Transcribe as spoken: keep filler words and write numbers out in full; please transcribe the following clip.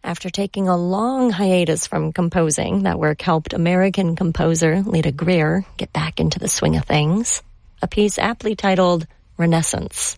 After taking a long hiatus from composing, that work helped American composer Lita Greer get back into the swing of things. A piece aptly titled Renaissance.